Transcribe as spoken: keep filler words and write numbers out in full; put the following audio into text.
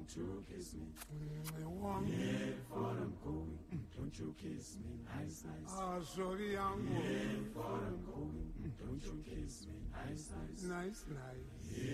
Don't you kiss me. Mm, you want me? Yeah, for I'm going. Don't you kiss me. Nice, nice. Ah, sorry, I'm Yeah, going. for I'm going. Don't you kiss me. Nice, nice. Nice, nice. Yeah.